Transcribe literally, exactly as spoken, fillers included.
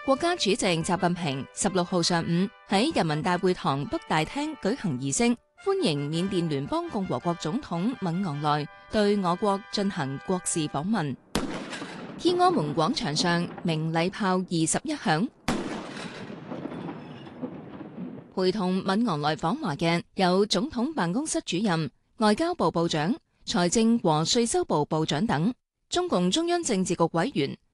國家主席習近平十六號上午喺人民大會堂北大廳舉行儀式，歡迎緬甸聯邦共和國總統敏昂萊對我國進行國事訪問。天安門廣場上鳴禮炮二十一響，陪同敏昂萊訪華嘅有總統辦公室主任、外交部部長、財政和稅收部部長等。中共中央政治局委員、